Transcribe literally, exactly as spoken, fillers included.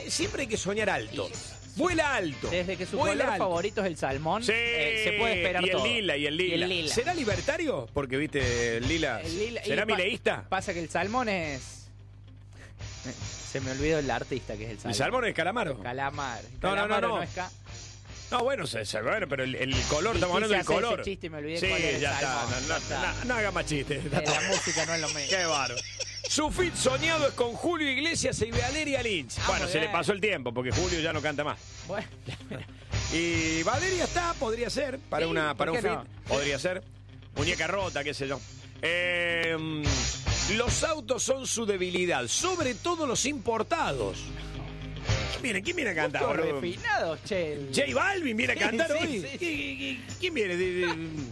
siempre hay que soñar alto. Vuela alto. Desde que su vuela color alto. favorito es el salmón, Sí, eh, se puede esperar y el todo. lila, y el lila. Y el lila. ¿Será libertario? Porque, viste, el lila... El lila- y ¿Será pa- mileísta? Pasa que el salmón es... Se me olvidó el artista que es el salmón. El salmón es calamaro. Calamar. No, no, Calamaro no, no. es ca- No, bueno, se, se- bueno, pero el, el color, Y estamos hablando quise del hacer color. ese chiste y me olvidé sí, cuál era el ya está. salmón, No, ya no, está. no, no haga más chistes. Eh, la música no es lo mismo. Qué bárbaro. Su fit soñado es con Julio Iglesias y Valeria Lynch. Ah, bueno, muy se le bien. pasó el tiempo porque Julio ya no canta más. Bueno, Y Valeria está, podría ser, para, Sí, una, para un ¿por fit. qué no? Podría ser. Muñeca rota, qué sé yo. Eh, los autos son su debilidad, sobre todo los importados. ¿Quién viene? ¿Quién viene a cantar, justo boludo? refinado, che. el- J Balvin viene a cantar Sí, hoy. sí, sí. ¿Qui- qui- ¿Quién viene? De- de-